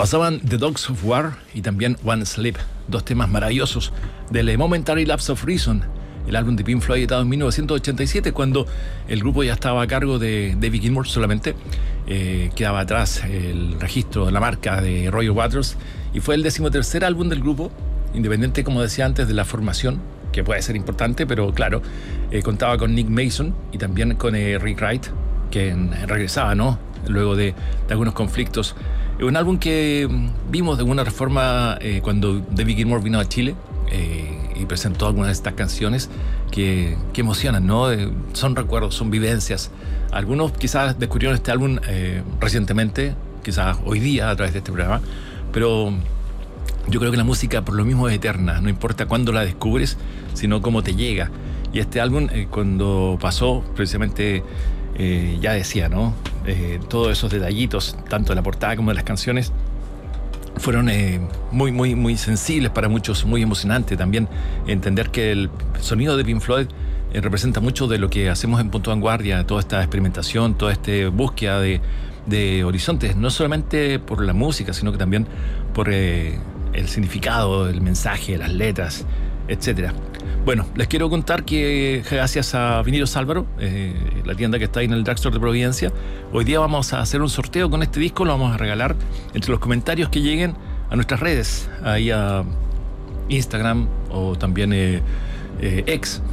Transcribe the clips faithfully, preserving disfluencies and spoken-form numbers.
Pasaban The Dogs of War y también One Sleep, dos temas maravillosos del Momentary Lapse of Reason, el álbum de Pink Floyd editado en mil novecientos ochenta y siete, cuando el grupo ya estaba a cargo de David Gilmour solamente. Eh, quedaba atrás el registro de la marca de Roger Waters y fue el decimotercer álbum del grupo, independiente, como decía antes, de la formación, que puede ser importante, pero claro, eh, contaba con Nick Mason y también con eh, Rick Wright, que regresaba, ¿no?, luego de, de algunos conflictos. Un álbum que vimos de alguna forma eh, cuando David Gilmour vino a Chile eh, y presentó algunas de estas canciones que, que emocionan, ¿no? Eh, son recuerdos, son vivencias. Algunos quizás descubrieron este álbum eh, recientemente, quizás hoy día a través de este programa, pero yo creo que la música por lo mismo es eterna, no importa cuándo la descubres, sino cómo te llega. Y este álbum, eh, cuando pasó, precisamente eh, ya decía, ¿no? Eh, todos esos detallitos, tanto de la portada como de las canciones, fueron eh, muy, muy, muy sensibles para muchos, muy emocionante también entender que el sonido de Pink Floyd eh, representa mucho de lo que hacemos en Punto Vanguardia, toda esta experimentación, toda esta búsqueda de, de horizontes, no solamente por la música, sino que también por eh, el significado, el mensaje, las letras, etcétera. Bueno, les quiero contar que gracias a Vinilos Álvaro, eh, la tienda que está ahí en el Drugstore de Providencia, hoy día vamos a hacer un sorteo con este disco. Lo vamos a regalar entre los comentarios que lleguen a nuestras redes, ahí a Instagram o también eh, eh, X,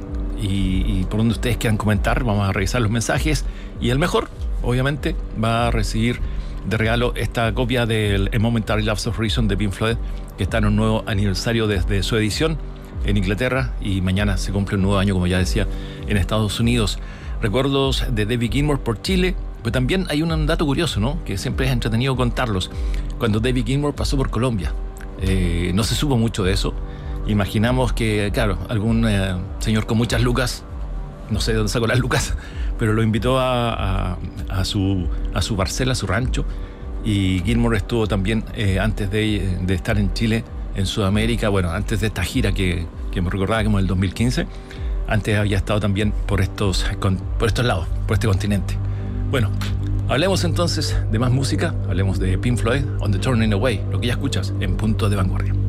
y, y por donde ustedes quieran comentar. Vamos a revisar los mensajes y el mejor, obviamente, va a recibir de regalo esta copia del A Momentary Lapse of Reason de Pink Floyd, que está en un nuevo aniversario desde su edición en Inglaterra, y mañana se cumple un nuevo año, como ya decía, en Estados Unidos. Recuerdos de David Gilmour por Chile, pero también hay un dato curioso, ¿no?, que siempre es entretenido contarlos. Cuando David Gilmour pasó por Colombia, eh, no se supo mucho de eso. Imaginamos que, claro, algún eh, señor con muchas lucas, no sé de dónde sacó las lucas, pero lo invitó a, a, a, su, a su parcela, a su rancho, y Gilmour estuvo también, eh, antes de, de estar en Chile, en Sudamérica, bueno, antes de esta gira que, que me recordaba como el dos mil quince, antes había estado también por estos, con, por estos lados, por este continente. Bueno, hablemos entonces de más música, hablemos de Pink Floyd, On the Turning Away, lo que ya escuchas en Punto de Vanguardia.